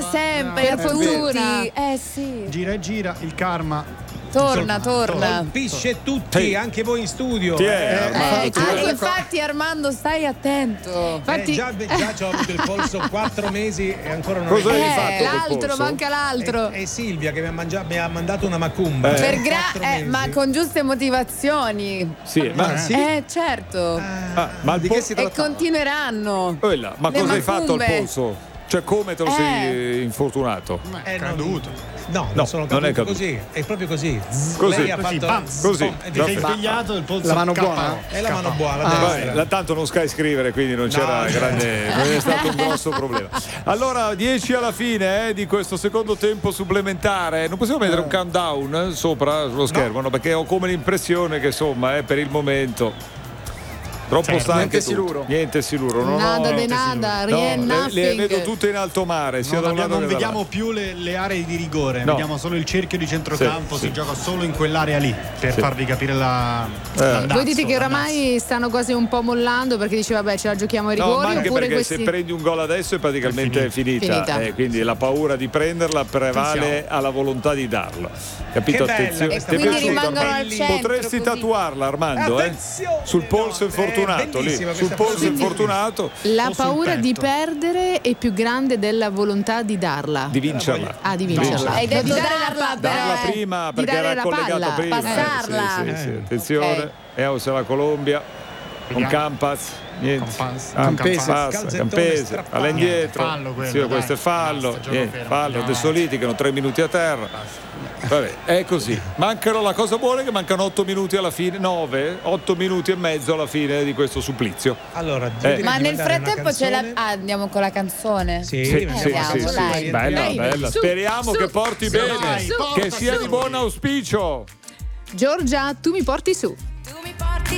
sempre, per fortuna. Sì. Gira e gira, il karma Torna. Colpisce tutti, anche voi in studio. Infatti Armando stai attento. Infatti Già ci ho avuto il polso 4 mesi e ancora non Cosa hai fatto col l'altro, polso? manca l'altro. È Silvia che mi ha mandato una macumba. Ma con giuste motivazioni. Sì, ma Certo. ma di che si E tratta? continueranno. Ma Le cosa hai fatto al macumbe. polso? Cioè, come te lo sei infortunato? è caduto. Non sono non è caduto caduto. così, è proprio così. Così. Lei ha Così, fatto bam, così. Ti sei svegliato il polso La mano scappa. buona? È la mano buona, la destra. Vabbè, tanto non sai scrivere, quindi non c'era grande, non è stato un grosso problema. Allora, 10 alla fine di questo secondo tempo supplementare. Non possiamo mettere un countdown sopra sullo schermo, no? Perché ho come l'impressione che insomma, per il momento troppo stanche niente tutte. siluro. Niente siluro. Nada de nada, rien, le nothing. vedo tutte in alto mare, sia da un lato Non che vediamo più le aree di rigore, No. vediamo solo il cerchio di centrocampo, Sì, si sì. gioca solo in quell'area lì, per farvi capire l'andazzo. Voi dite che oramai stanno quasi un po' mollando perché dice vabbè ce la giochiamo ai No, rigori ma anche oppure perché questi... se prendi un gol adesso è praticamente finita. Quindi la paura di prenderla prevale alla volontà di darla. Capito? Che bella Attenzione. questa Ti è Quindi piaciuta, rimangono Armando? al centro. Potresti così. tatuarla, Armando, Attenzione, sul polso infortunato lì. bellissima Sul questa polso frase. infortunato La O sul paura di petto. perdere è più grande della volontà di darla. di vincerla. Di vincerla. Hai detto Di dare darla, la Darla però, prima di perché dare era la collegato palla. prima. Passarla. Sì. Attenzione. Se la Colombia con Vediamo. Campas. Niente. Campese. Passa, Campese, strappato. alla indietro. Fallo quello, Sì, dai. questo è fallo. Basta, gioco Niente, fermo. fallo, No. adesso litigano 3 minuti a terra. Vabbè, è così. Mancano, la cosa buona è che mancano 8 minuti alla fine, 8 minuti e mezzo alla fine di questo supplizio. Allora, Ma nel frattempo andiamo con la canzone. Sì, andiamo, dai. Bella. Su, Speriamo su, che porti su, bene, dai, che sia di buon auspicio. Giorgia, tu mi porti su.